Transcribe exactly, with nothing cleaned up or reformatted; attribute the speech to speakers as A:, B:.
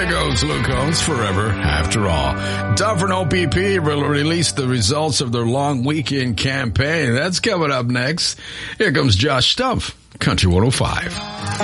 A: There goes Luke Combs, Forever After All. Duff and O P P will release the results of their long weekend campaign. That's coming up next. Here comes Josh Stumpf, Country one oh five.